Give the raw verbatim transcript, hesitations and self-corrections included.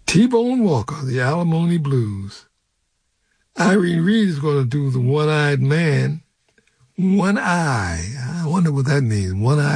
T-Bone Walker, the Alimony Blues. Irene Reed is going to do the One-Eyed Man. One eye. I wonder what that means. One eye.